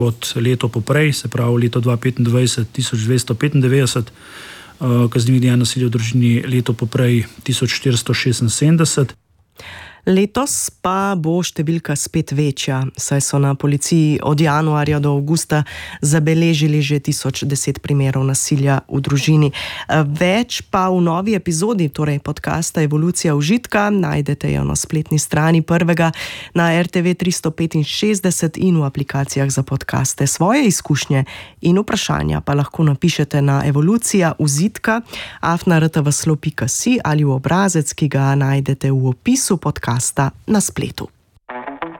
kot leto poprej, se pravi leto 2025 1295 kaznivih dejanj nasilja v družini, leto poprej 1476. Letos pa bo številka spet večja, saj so na policiji od januarja do avgusta zabeležili že 1010 primerov nasilja v družini. Več pa v novi epizodi, torej podcasta Evolucija užitka, najdete jo na spletni strani Prvega, na RTV 365 in v aplikacijah za podcaste. Svoje izkušnje in vprašanja pa lahko napišete na evolucijaužitka@rtvslo.si ali v obrazec, ki ga najdete v opisu podcasta na spletu.